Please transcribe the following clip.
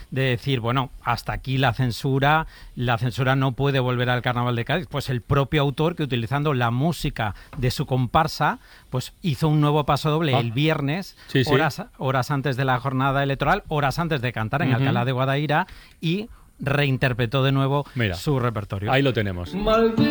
de decir, bueno, hasta aquí la censura no puede volver al Carnaval de Cádiz. Pues el propio autor, que utilizando la música de su comparsa, pues hizo un nuevo pasodoble el viernes, horas antes de la jornada electoral, horas antes de cantar en Alcalá de Guadaira, y reinterpretó de nuevo su repertorio. Ahí lo tenemos.